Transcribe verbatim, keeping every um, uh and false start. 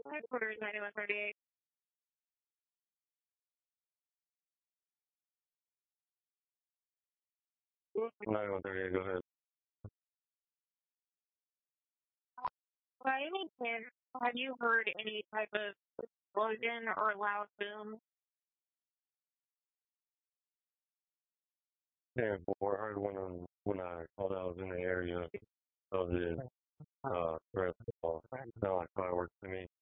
Headquarters ninety-one thirty-eight. ninety-one thirty-eight, go ahead. By any chance, have you heard any type of explosion or loud boom? Yeah, boy, I heard one on, when I called I was in the area of the uh, rest of all. Sound like fireworks to me.